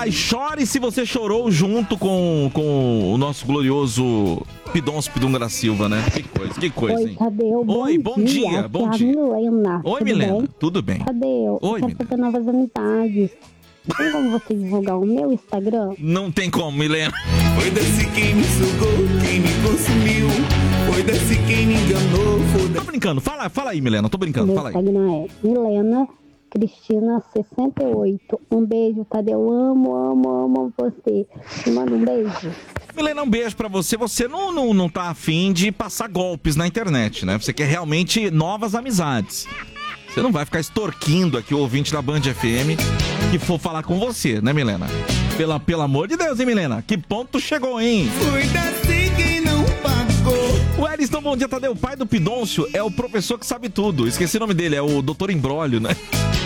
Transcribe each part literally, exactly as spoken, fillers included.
Ai, chore se você chorou junto com, com o nosso glorioso Pidoncio Pidunga da Silva, né? Que coisa, que coisa, Oi, hein? Tadeu, bom Oi, bom dia, dia. bom Aqui dia. é a Milena. Oi, Tudo Milena, bem? tudo bem? Tadeu, Oi, eu quero Milena. fazer novas amizades. Tem como você divulgar o meu Instagram? Não tem como, Milena. Foi desse quem me sugou, quem me consumiu. Foi desse quem me enganou. Foi Tô brincando, fala, fala aí, Milena, tô brincando, Meu fala aí. Instagram é Milena Cristina sessenta e oito. Um beijo, Tadeu. Amo, amo, amo você. Te manda um beijo. Milena, um beijo pra você. Você não, não, não tá afim de passar golpes na internet, né? Você quer realmente novas amizades. Você não vai ficar extorquindo aqui o ouvinte da Band F M que for falar com você, né, Milena? Pela, pelo amor de Deus, hein, Milena? Que ponto chegou, hein? Foi desse quem não pagou. O Eliston, bom dia, Tadeu. O pai do Pidoncio é o professor que sabe tudo. Esqueci o nome dele, é o doutor Embrólio, né?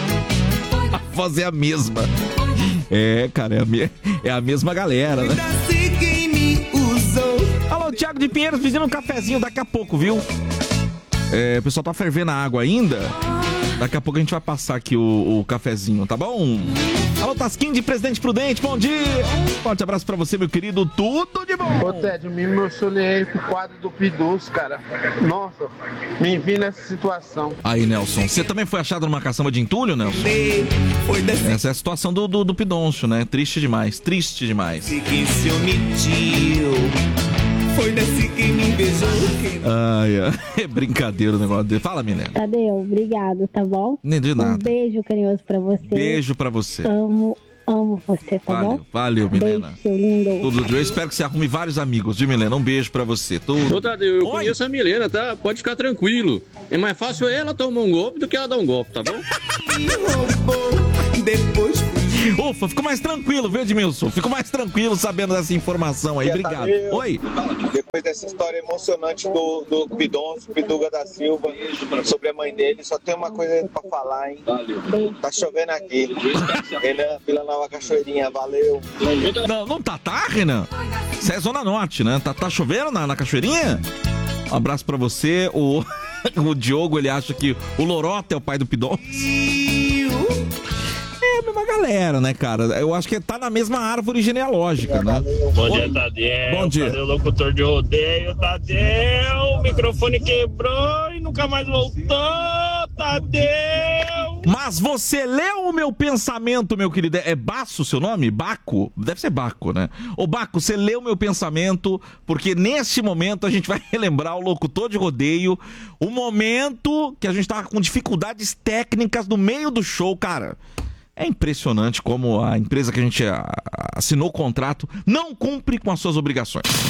A voz é a mesma. É, cara, é a, me... é a mesma galera, né? Foi desse quem me usou. Alô, Thiago de Pinheiros pedindo um cafezinho daqui a pouco, viu? É, o pessoal tá fervendo a água ainda. Daqui a pouco a gente vai passar aqui o, o cafezinho, tá bom? Alô, Tasquinho de Presidente Prudente, bom dia! Forte abraço pra você, meu querido, tudo de bom! Ô Ted, me emocionei com o quadro do Pidoncio, cara. Nossa, me vi nessa situação. Aí, Nelson, você também foi achado numa caçamba de entulho, Nelson? Foi desse Essa é a situação do, do, do Pidoncio, né? Triste demais, triste demais. quem se omitiu. Foi desse quem me beijou. Quem... Ai, ai, é brincadeira o negócio dele. Fala, Milena. Tadeu, obrigado, tá bom? Nem de Um nada. beijo carinhoso pra você. Beijo pra você. Amo, amo você, tá Valeu, bom? valeu, Milena. Beijo, seu lindo. Tudo de bem. Eu espero que você arrume vários amigos, viu, Milena? Um beijo pra você. Tudo. Ô, Tadeu, eu Oi. conheço a Milena, tá? Pode ficar tranquilo. É mais fácil ela tomar um golpe do que ela dar um golpe, tá bom? me roubou. Depois Ufa, fico mais tranquilo, viu, Edmilson? Fico mais tranquilo sabendo dessa informação aí. Obrigado. Oi. Depois dessa história emocionante do, do Pidoncio, Pidunga da Silva, sobre a mãe dele, só tem uma coisa pra falar, hein? Tá chovendo aqui. Renan, Vila Nova Cachoeirinha, valeu. Não, não tá, tá, Renan? Você é Zona Norte, né? Tá, tá chovendo na, na Cachoeirinha? Um abraço pra você. O, o Diogo, ele acha que o Lorota é o pai do Pidoncio. É a mesma galera, né, cara? Eu acho que tá na mesma árvore genealógica, né? Bom dia, Tadeu. Bom dia. Tadeu, locutor de rodeio. Tadeu, o microfone quebrou e nunca mais voltou. Tadeu. Mas você leu o meu pensamento, meu querido. É Baço o seu nome? Baco? Deve ser Baco, né? Ô, Baco, você leu o meu pensamento, porque neste momento a gente vai relembrar o locutor de rodeio, o momento que a gente tava com dificuldades técnicas no meio do show, cara. É impressionante como a empresa que a gente assinou o contrato não cumpre com as suas obrigações.